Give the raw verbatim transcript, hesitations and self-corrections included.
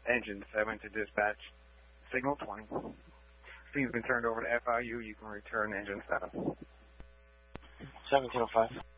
Engine seven to dispatch. Signal twenty. Scene's been turned over to F I U. You can return engine seven. seventeen oh five.